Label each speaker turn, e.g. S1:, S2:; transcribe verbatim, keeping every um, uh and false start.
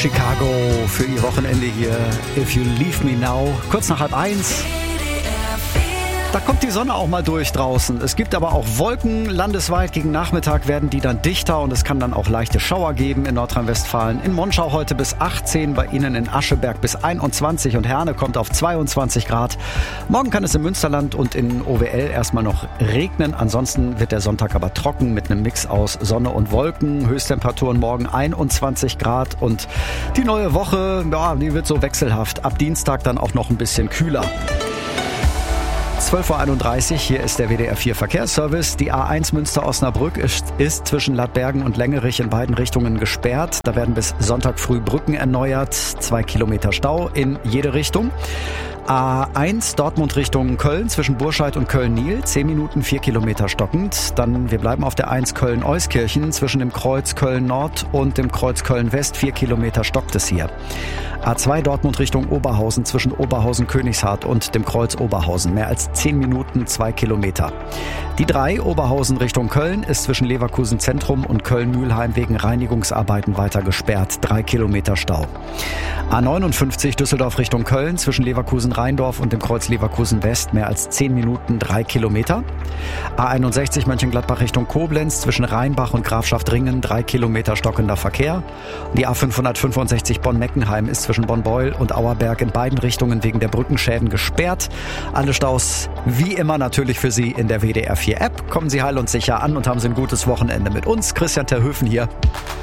S1: Chicago für ihr Wochenende hier. If You Leave Me Now. Kurz nach halb eins. Da kommt die Sonne auch mal durch draußen. Es gibt aber auch Wolken landesweit. Gegen Nachmittag werden die dann dichter und es kann dann auch leichte Schauer geben in Nordrhein-Westfalen. In Monschau heute bis achtzehn, bei Ihnen in Ascheberg bis einundzwanzig und Herne kommt auf zweiundzwanzig Grad. Morgen kann es im Münsterland und in O W L erstmal noch regnen. Ansonsten wird der Sonntag aber trocken mit einem Mix aus Sonne und Wolken. Höchsttemperaturen morgen einundzwanzig Grad und die neue Woche, ja, die wird so wechselhaft. Ab Dienstag dann auch noch ein bisschen kühler. zwölf Uhr einunddreißig, hier ist der W D R vier Verkehrsservice. Die A eins Münster-Osnabrück ist, ist zwischen Ladbergen und Längerich in beiden Richtungen gesperrt. Da werden bis Sonntag früh Brücken erneuert. Zwei Kilometer Stau in jede Richtung. A eins Dortmund Richtung Köln zwischen Burscheid und Köln-Niel, zehn Minuten, vier Kilometer stockend. Dann, wir bleiben auf der eins Köln-Euskirchen zwischen dem Kreuz Köln-Nord und dem Kreuz Köln-West, vier Kilometer stockt es hier. A zwei Dortmund Richtung Oberhausen zwischen Oberhausen-Königshardt und dem Kreuz Oberhausen, mehr als zehn Minuten, zwei Kilometer. Die drei Oberhausen Richtung Köln ist zwischen Leverkusen Zentrum und Köln-Mühlheim wegen Reinigungsarbeiten weiter gesperrt, drei Kilometer Stau. A neunundfünfzig Düsseldorf Richtung Köln zwischen Leverkusen Rheindorf und dem Kreuz Leverkusen West, mehr als zehn Minuten, drei Kilometer. A einundsechzig Mönchengladbach Richtung Koblenz zwischen Rheinbach und Grafschaft Ringen, drei Kilometer stockender Verkehr. Die A fünfhundertfünfundsechzig Bonn-Meckenheim ist zwischen Bonn-Beul und Auerberg in beiden Richtungen wegen der Brückenschäden gesperrt. Alle Staus wie immer natürlich für Sie in der W D R vier App. Kommen Sie heil und sicher an und haben Sie ein gutes Wochenende mit uns. Christian Terhöfen hier.